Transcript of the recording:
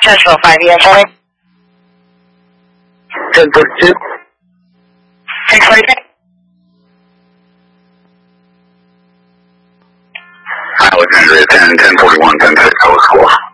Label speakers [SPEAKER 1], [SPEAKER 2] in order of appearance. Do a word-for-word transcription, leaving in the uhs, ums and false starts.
[SPEAKER 1] Central five E S A.
[SPEAKER 2] ten forty-two.
[SPEAKER 1] six forty-two.
[SPEAKER 2] Alexandria ten, ten forty-one, ten six, I was close.